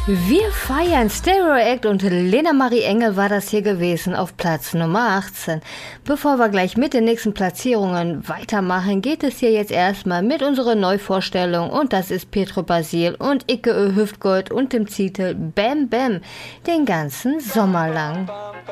Wir feiern Stereo Act und Lena Marie Engel war das hier gewesen auf Platz Nummer 18. Bevor wir gleich mit den nächsten Platzierungen weitermachen, geht es hier jetzt erstmal mit unserer Neuvorstellung und das ist Pietro Basil und Icke Hüftgold und dem Titel Bam Bam den ganzen Sommer lang.